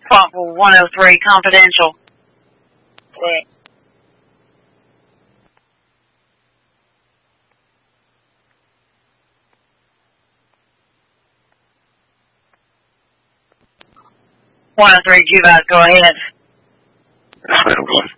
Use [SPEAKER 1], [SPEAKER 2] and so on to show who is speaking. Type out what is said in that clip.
[SPEAKER 1] Fought for 103 confidential.
[SPEAKER 2] Right.
[SPEAKER 1] One of three, Juvite, go ahead.
[SPEAKER 3] I'm going.